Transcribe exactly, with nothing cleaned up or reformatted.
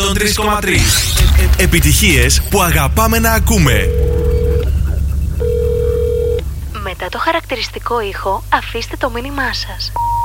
εκατόν τρία κόμμα τρία. Επιτυχίες που αγαπάμε να ακούμε. Μετά το χαρακτηριστικό ήχο, αφήστε το μήνυμά σας.